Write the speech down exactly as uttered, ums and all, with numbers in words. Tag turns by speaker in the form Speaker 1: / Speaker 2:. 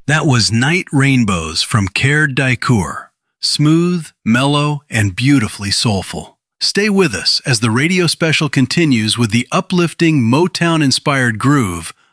Speaker 1: That was Night Rainbows from Care Daikur. Smooth, mellow, and beautifully soulful. Stay with us as the radio special continues with the uplifting Motown-inspired groove